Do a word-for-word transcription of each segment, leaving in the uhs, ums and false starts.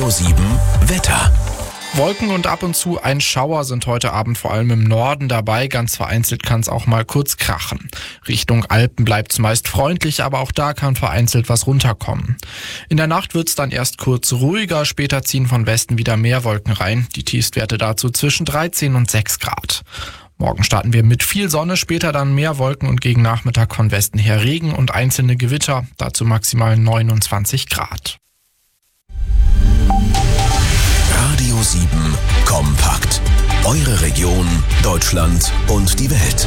Radio sieben Wetter. Wolken und ab und zu ein Schauer sind heute Abend vor allem im Norden dabei. Ganz vereinzelt kann es auch mal kurz krachen. Richtung Alpen bleibt es meist freundlich, aber auch da kann vereinzelt was runterkommen. In der Nacht wird es dann erst kurz ruhiger, später ziehen von Westen wieder mehr Wolken rein. Die Tiefstwerte dazu zwischen dreizehn und sechs Grad. Morgen starten wir mit viel Sonne, später dann mehr Wolken und gegen Nachmittag von Westen her Regen und einzelne Gewitter, dazu maximal neunundzwanzig Grad. Radio sieben Kompakt. Eure Region, Deutschland und die Welt.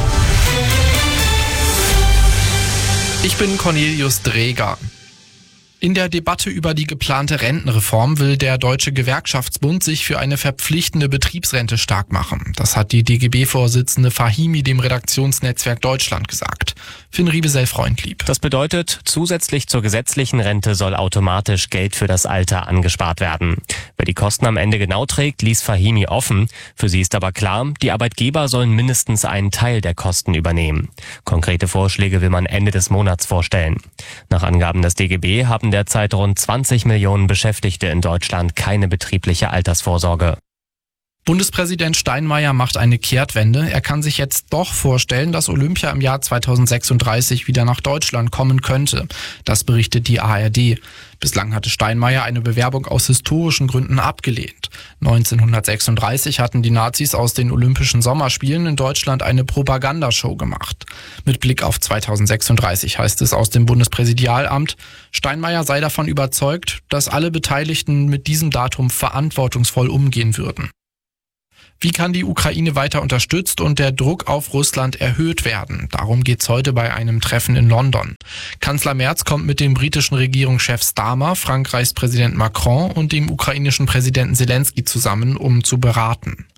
Ich bin Cornelius Dreger. In der Debatte über die geplante Rentenreform will der Deutsche Gewerkschaftsbund sich für eine verpflichtende Betriebsrente stark machen. Das hat die D G B-Vorsitzende Fahimi dem Redaktionsnetzwerk Deutschland gesagt. Finn Riebesell-Freundlieb. Das bedeutet, zusätzlich zur gesetzlichen Rente soll automatisch Geld für das Alter angespart werden. Wer die Kosten am Ende genau trägt, ließ Fahimi offen. Für sie ist aber klar, die Arbeitgeber sollen mindestens einen Teil der Kosten übernehmen. Konkrete Vorschläge will man Ende des Monats vorstellen. Nach Angaben des D G B haben derzeit rund zwanzig Millionen Beschäftigte in Deutschland keine betriebliche Altersvorsorge. Bundespräsident Steinmeier macht eine Kehrtwende. Er kann sich jetzt doch vorstellen, dass Olympia im Jahr zweitausendsechsunddreißig wieder nach Deutschland kommen könnte. Das berichtet die A R D. Bislang hatte Steinmeier eine Bewerbung aus historischen Gründen abgelehnt. neunzehnhundertsechsunddreißig hatten die Nazis aus den Olympischen Sommerspielen in Deutschland eine Propagandashow gemacht. Mit Blick auf zweitausendsechsunddreißig heißt es aus dem Bundespräsidialamt, Steinmeier sei davon überzeugt, dass alle Beteiligten mit diesem Datum verantwortungsvoll umgehen würden. Wie kann die Ukraine weiter unterstützt und der Druck auf Russland erhöht werden? Darum geht's heute bei einem Treffen in London. Kanzler Merz kommt mit dem britischen Regierungschef Starmer, Frankreichs Präsident Macron und dem ukrainischen Präsidenten Zelensky zusammen, um zu beraten.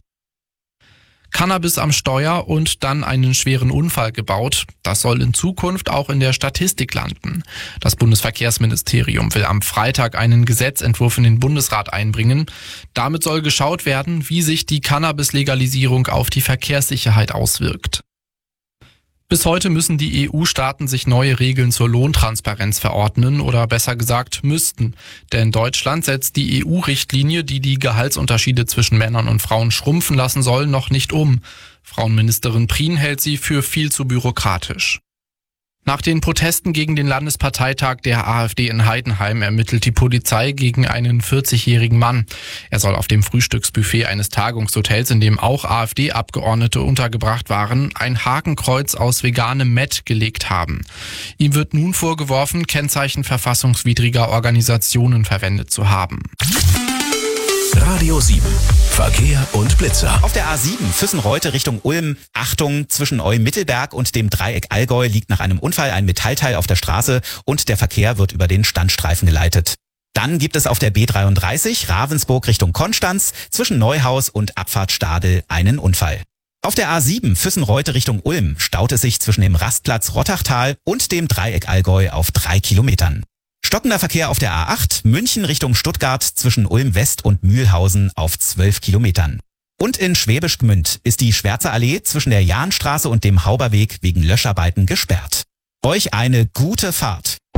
Cannabis am Steuer und dann einen schweren Unfall gebaut. Das soll in Zukunft auch in der Statistik landen. Das Bundesverkehrsministerium will am Freitag einen Gesetzentwurf in den Bundesrat einbringen. Damit soll geschaut werden, wie sich die Cannabis-Legalisierung auf die Verkehrssicherheit auswirkt. Bis heute müssen die E U-Staaten sich neue Regeln zur Lohntransparenz verordnen oder besser gesagt müssten. Denn Deutschland setzt die E U-Richtlinie, die die Gehaltsunterschiede zwischen Männern und Frauen schrumpfen lassen soll, noch nicht um. Frauenministerin Prien hält sie für viel zu bürokratisch. Nach den Protesten gegen den Landesparteitag der AfD in Heidenheim ermittelt die Polizei gegen einen vierzigjährigen Mann. Er soll auf dem Frühstücksbuffet eines Tagungshotels, in dem auch AfD-Abgeordnete untergebracht waren, ein Hakenkreuz aus veganem Mett gelegt haben. Ihm wird nun vorgeworfen, Kennzeichen verfassungswidriger Organisationen verwendet zu haben. Radio sieben Verkehr und Blitzer. Auf der A sieben Füssen-Reute Richtung Ulm. Achtung, zwischen Eu-Mittelberg und dem Dreieck Allgäu liegt nach einem Unfall ein Metallteil auf der Straße und der Verkehr wird über den Standstreifen geleitet. Dann gibt es auf der B dreiunddreißig Ravensburg Richtung Konstanz zwischen Neuhaus und Abfahrt Stadel einen Unfall. Auf der A sieben Füssen-Reute Richtung Ulm staut es sich zwischen dem Rastplatz Rottachtal und dem Dreieck Allgäu auf drei Kilometern. Stockender Verkehr auf der A acht München Richtung Stuttgart zwischen Ulm West und Mühlhausen auf zwölf Kilometern. Und in Schwäbisch Gmünd ist die Schwärzer Allee zwischen der Jahnstraße und dem Hauberweg wegen Löscharbeiten gesperrt. Euch eine gute Fahrt.